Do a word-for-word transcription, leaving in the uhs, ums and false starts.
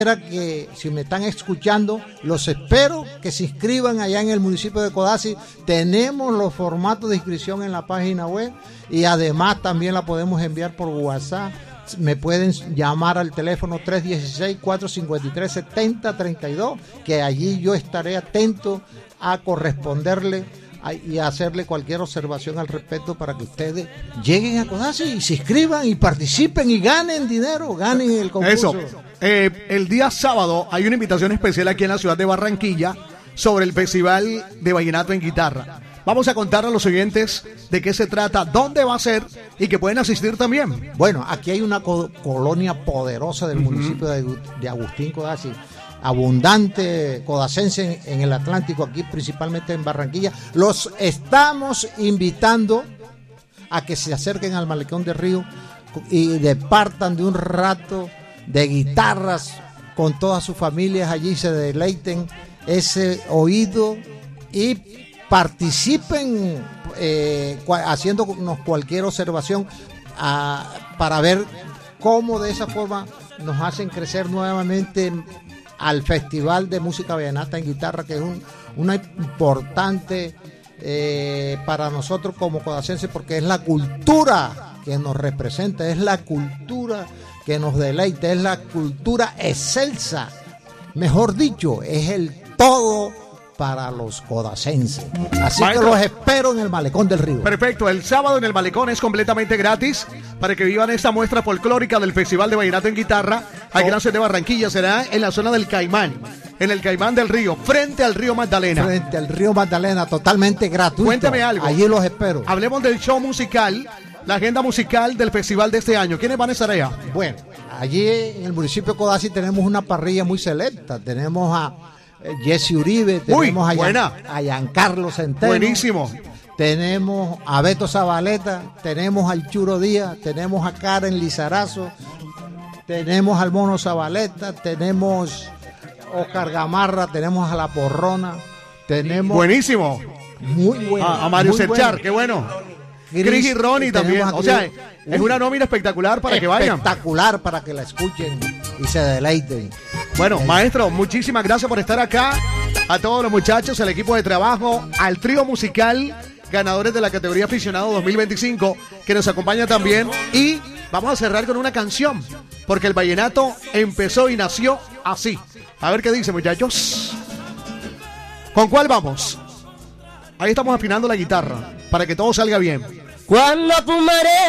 que si me están escuchando, los espero que se inscriban allá en el municipio de Codazzi. Tenemos los formatos de inscripción en la página web y además también la podemos enviar por WhatsApp. Me pueden llamar al teléfono tres uno seis, cuatro cinco tres, siete cero tres dos, que allí yo estaré atento a corresponderle y hacerle cualquier observación al respecto para que ustedes lleguen a Codazzi y se inscriban y participen y ganen dinero, ganen el concurso. Eso. Eh, el día sábado hay una invitación especial aquí en la ciudad de Barranquilla sobre el Festival de Vallenato en Guitarra. Vamos a contar a los oyentes de qué se trata, dónde va a ser y que pueden asistir también. Bueno, aquí hay una co- colonia poderosa del uh-huh. municipio de, de Agustín Codazzi, abundante codacense en, en el Atlántico, aquí principalmente en Barranquilla. Los estamos invitando a que se acerquen al Malecón del Río y departan de un rato de guitarras con todas sus familias, allí se deleiten ese oído y participen eh, haciéndonos cualquier observación a, para ver cómo de esa forma nos hacen crecer nuevamente al Festival de Música Vallenata en Guitarra, que es un, una importante eh, para nosotros como codacenses, porque es la cultura que nos representa, es la cultura que nos deleita, es la cultura excelsa, mejor dicho, es el todo para los codacenses. Así Maestro, que los espero en el Malecón del Río. Perfecto, el sábado en el Malecón es completamente gratis para que vivan esta muestra folclórica del Festival de Vallenato en Guitarra. Aquí en la ciudad de Barranquilla será en la zona del Caimán, en el Caimán del Río, frente al río Magdalena. Frente al río Magdalena, totalmente gratuito. Cuéntame algo. Allí los espero. Hablemos del show musical, la agenda musical del festival de este año. ¿Quiénes van a estar allá? Bueno, allí en el municipio de Codazzi tenemos una parrilla muy selecta. Tenemos a Jesse Uribe, tenemos Uy, a, Gian, a Giancarlo Centeno. Buenísimo. Tenemos a Beto Zabaleta, tenemos al Churo Díaz, tenemos a Karen Lizarazo, tenemos al Mono Zabaleta, tenemos a Oscar Gamarra, tenemos a La Porrona, tenemos... Buenísimo. Muy bueno. A, a Mario Serchar, bueno. Qué bueno. Chris y Ronnie también. O sea, es una nómina espectacular para que vayan. Espectacular para que la escuchen y se deleiten. Bueno, eh. maestro, muchísimas gracias por estar acá. A todos los muchachos, al equipo de trabajo, al trío musical, ganadores de la categoría aficionado dos mil veinticinco, que nos acompaña también. Y vamos a cerrar con una canción, porque el vallenato empezó y nació así. A ver qué dice, muchachos. ¿Con cuál vamos? Ahí estamos afinando la guitarra para que todo salga bien. Cuando tu marea